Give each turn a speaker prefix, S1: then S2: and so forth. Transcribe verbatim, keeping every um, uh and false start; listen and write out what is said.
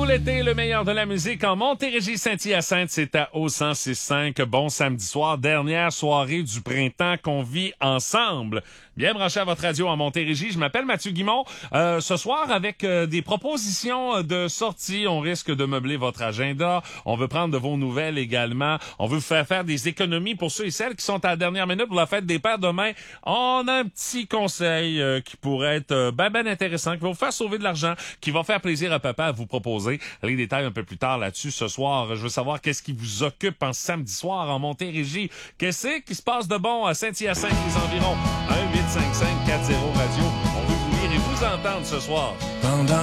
S1: tout l'été, le meilleur de la musique en Montérégie, Saint-Hyacinthe, c'est à au cent six cinq. Bon samedi soir, dernière soirée du printemps qu'on vit ensemble. Bien branché à votre radio en Montérégie. Je m'appelle Mathieu Guimont. Euh, ce soir, avec euh, des propositions de sortie, on risque de meubler votre agenda. On veut prendre de vos nouvelles également. On veut vous faire faire des économies pour ceux et celles qui sont à la dernière minute pour la fête des pères demain. On a un petit conseil euh, qui pourrait être euh, ben ben intéressant, qui va vous faire sauver de l'argent, qui va faire plaisir à papa à vous proposer. Les détails un peu plus tard là-dessus ce soir. Je veux savoir qu'est-ce qui vous occupe en samedi soir en Montérégie. Qu'est-ce qui se passe de bon à Saint-Hyacinthe, les environs? un huit cinq cinq quatre zéro radio. On veut vous lire et vous entendre ce soir.
S2: Pendant